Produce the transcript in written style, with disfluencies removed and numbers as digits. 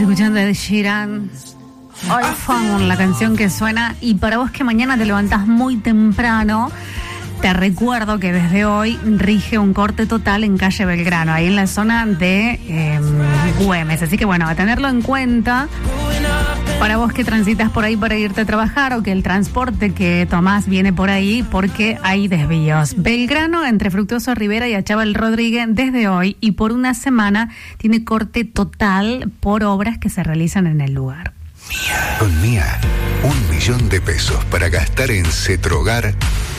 escuchando a Ed Sheeran. iPhone, la canción que suena. Y para vos que mañana te levantás muy temprano, te recuerdo que desde hoy rige un corte total en calle Belgrano, ahí en la zona de Güemes. Así que bueno, a tenerlo en cuenta para vos que transitas por ahí para irte a trabajar o que el transporte que tomás viene por ahí, porque hay desvíos. Belgrano, entre Fructuoso Rivera y Achával Rodríguez, desde hoy y por una semana tiene corte total por obras que se realizan en el lugar. Con Mía, 1 millón de pesos para gastar en Cetrogar